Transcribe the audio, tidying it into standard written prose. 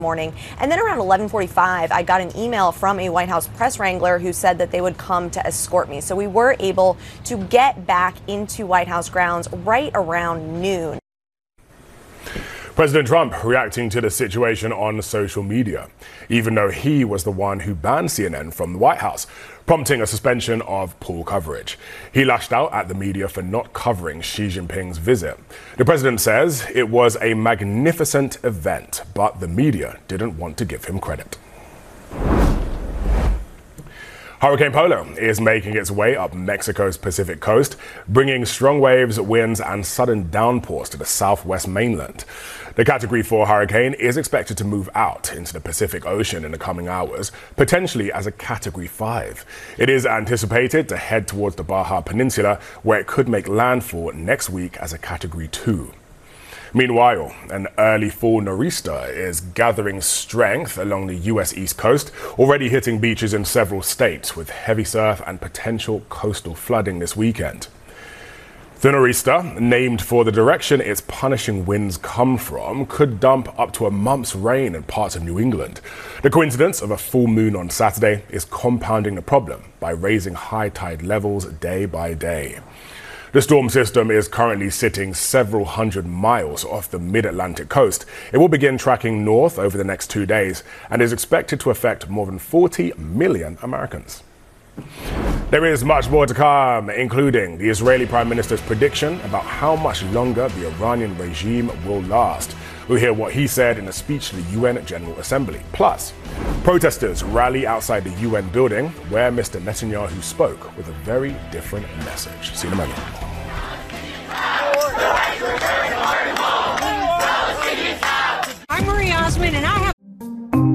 morning. And then around 11:45, I got an email from a White House press wrangler who said that they would come to escort me. So we were able to get back into White House grounds right around noon. President Trump reacting to the situation on social media, even though he was the one who banned CNN from the White House, prompting a suspension of pool coverage. He lashed out at the media for not covering Xi Jinping's visit. The president says it was a magnificent event, but the media didn't want to give him credit. Hurricane Polo is making its way up Mexico's Pacific coast, bringing strong waves, winds, and sudden downpours to the southwest mainland. The Category 4 hurricane is expected to move out into the Pacific Ocean in the coming hours, potentially as a Category 5. It is anticipated to head towards the Baja Peninsula, where it could make landfall next week as a Category 2. Meanwhile, an early fall nor'easter is gathering strength along the U.S. East Coast, already hitting beaches in several states with heavy surf and potential coastal flooding this weekend. The nor'easter, named for the direction its punishing winds come from, could dump up to a month's rain in parts of New England. The coincidence of a full moon on Saturday is compounding the problem by raising high tide levels day by day. The storm system is currently sitting several hundred miles off the mid-Atlantic coast. It will begin tracking north over the next 2 days and is expected to affect more than 40 million Americans. There is much more to come, including the Israeli Prime Minister's prediction about how much longer the Iranian regime will last. We'll hear what he said in a speech to the UN General Assembly. Plus, protesters rally outside the UN building where Mr. Netanyahu spoke with a very different message. See you in a moment. I'm Marie Osmond, and I have